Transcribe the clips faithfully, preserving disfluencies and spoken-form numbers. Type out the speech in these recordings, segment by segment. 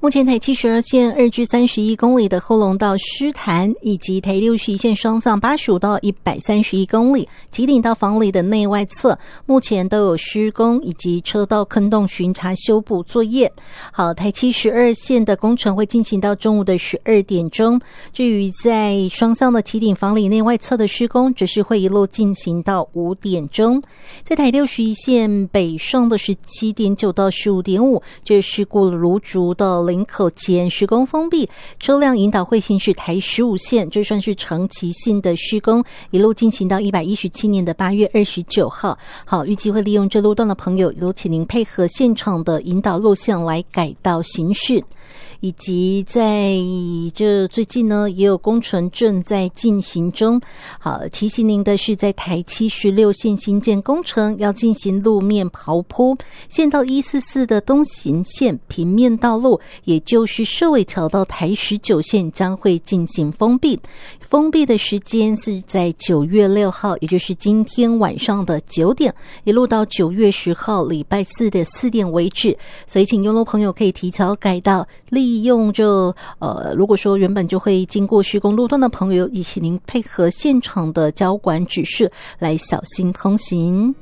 目前台七十二线二至三十一公里的后龙到狮潭，以及台六十一线双向八十五到一百三十一公里旗顶到房里的内外侧，目前都有施工以及车道坑洞巡查修补作业。好，台七十二线的工程会进行到中午的十二点钟。至于在双向的旗顶房里内外侧的施工，则是会一路进行到五点钟。在台六十一线北上的十七点九到十五点五，这是过了芦竹到林口前施工封闭，车辆引导会行驶台十五线，这算是长期性的施工，一路进行到一百一十七年的八月二十九号。好，预计会利用这路段的朋友，有请您配合现场的引导路线来改道行驶。以及在这最近呢，也有工程正在进行中。好，提醒您的是，在台七十六线新建工程要进行路面刨铺，县道一四四的东行线平面道路，也就是社尾桥到台十九线将会进行封闭。封闭的时间是在九月六号，也就是今天晚上的九点，一路到九月十号礼拜四的四点为止。所以，请用路朋友可以提早改道，利用这呃，如果说原本就会经过施工路段的朋友，也请您配合现场的交管指示来小心通行。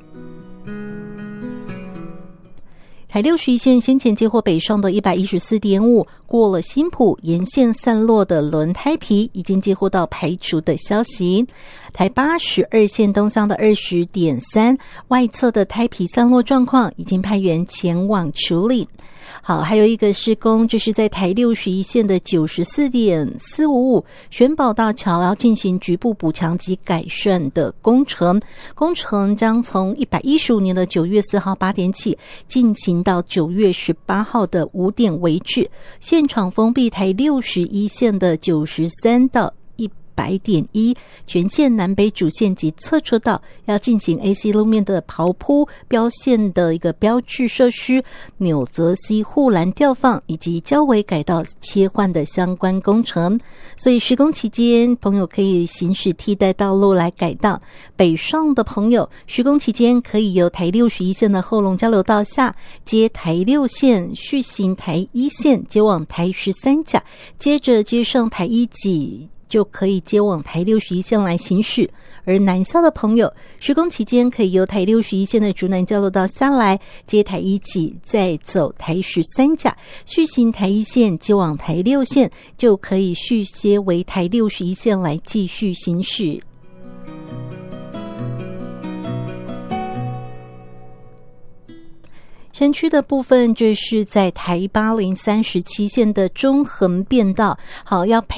台六十一线先前接获北上的 一百一十四点五 过了新埔沿线散落的轮胎皮已经接获到排除的消息。台八十二线东向的 二十点三 外侧的胎皮散落状况已经派员前往处理。好，还有一个施工，就是在台六十一线的 九十四点四五五 玄宝大桥要进行局部补强及改善的工程，工程将从一百一十五年的九月四号八点起进行到九月十八号的五点为止。现场封闭台六十一线的九十三到一百点一，全线南北主线及侧车道要进行 A C 路面的刨铺、标线的一个标志设施、纽泽西护栏吊放以及交围改道切换的相关工程。所以施工期间，朋友可以行驶替代道路来改道。北上的朋友，施工期间可以由台六十一线的后龙交流道下接台六线，续行台一线接往台十三甲，接着接上台一己，就可以接往台六十一线来行驶。而南下的朋友，施工期间可以由台六十一线的竹南交流道下来接台一己，再走台十三甲，续行台一线接往台六线，就可以续接为台六十一线来继续行驶。山区的部分，这是在台八零三十七线的中横变道，好，要配